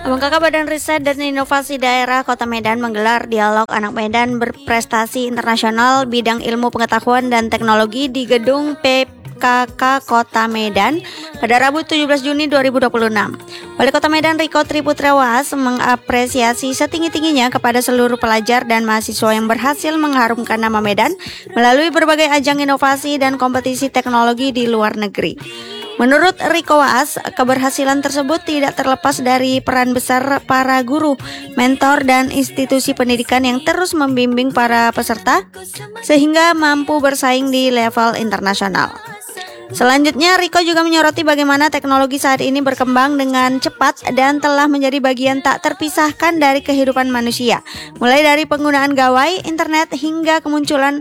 Abang Kakak Badan Riset dan Inovasi Daerah Kota Medan menggelar dialog anak Medan berprestasi internasional bidang ilmu pengetahuan dan teknologi di gedung PKK Kota Medan pada Rabu 17 Juni 2026. Wali Kota Medan Riko Triputrawas mengapresiasi setinggi-tingginya kepada seluruh pelajar dan mahasiswa yang berhasil mengharumkan nama Medan melalui berbagai ajang inovasi dan kompetisi teknologi di luar negeri. Menurut Riko Waas, keberhasilan tersebut tidak terlepas dari peran besar para guru, mentor, dan institusi pendidikan yang terus membimbing para peserta sehingga mampu bersaing di level internasional. Selanjutnya, Riko juga menyoroti bagaimana teknologi saat ini berkembang dengan cepat dan telah menjadi bagian tak terpisahkan dari kehidupan manusia, mulai dari penggunaan gawai, internet, hingga kemunculan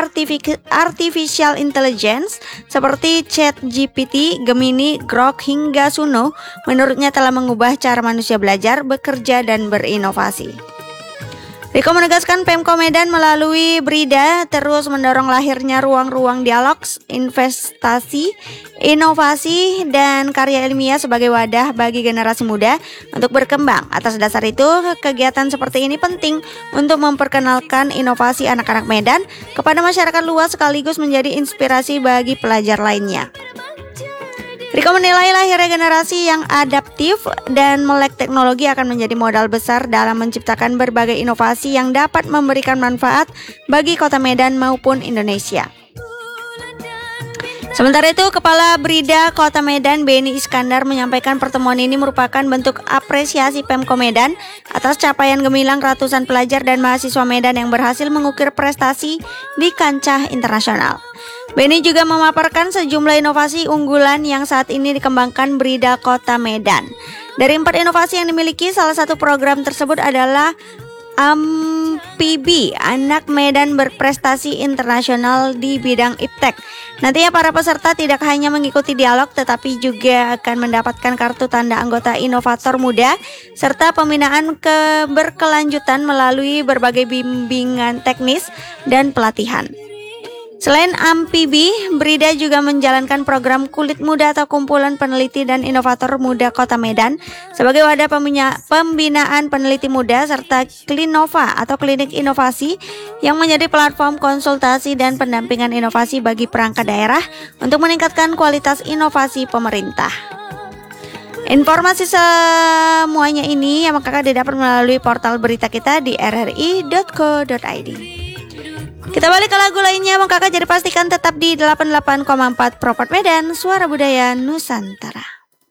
artificial intelligence seperti ChatGPT, Gemini, Grok, hingga Suno. Menurutnya telah mengubah cara manusia belajar, bekerja, dan berinovasi. Riko menegaskan Pemko Medan melalui BRIDA terus mendorong lahirnya ruang-ruang dialog, investasi, inovasi, dan karya ilmiah sebagai wadah bagi generasi muda untuk berkembang. Atas dasar itu, kegiatan seperti ini penting untuk memperkenalkan inovasi anak-anak Medan kepada masyarakat luas sekaligus menjadi inspirasi bagi pelajar lainnya. Riko menilai lahirnya generasi yang adaptif dan melek teknologi akan menjadi modal besar dalam menciptakan berbagai inovasi yang dapat memberikan manfaat bagi Kota Medan maupun Indonesia. Sementara itu, Kepala BRIDA Kota Medan Beni Iskandar menyampaikan pertemuan ini merupakan bentuk apresiasi Pemko Medan atas capaian gemilang ratusan pelajar dan mahasiswa Medan yang berhasil mengukir prestasi di kancah internasional. Beni juga memaparkan sejumlah inovasi unggulan yang saat ini dikembangkan BRIDA Kota Medan. Dari 4 inovasi yang dimiliki, salah satu program tersebut adalah Amfibi, anak Medan berprestasi internasional di bidang iptek. Nantinya para peserta tidak hanya mengikuti dialog tetapi juga akan mendapatkan kartu tanda anggota inovator muda serta pembinaan berkelanjutan melalui berbagai bimbingan teknis dan pelatihan. Selain Amfibi, BRIDA juga menjalankan program Kulit Muda atau Kumpulan Peneliti dan Inovator Muda Kota Medan sebagai wadah pembinaan peneliti muda serta Klinova atau Klinik Inovasi yang menjadi platform konsultasi dan pendampingan inovasi bagi perangkat daerah untuk meningkatkan kualitas inovasi pemerintah. Informasi semuanya ini yang kakak didapat melalui portal berita kita di rri.co.id. Kita balik ke lagu lainnya, Bang Kakak, jadi pastikan tetap di 88,4 Proport Medan, Suara Budaya Nusantara.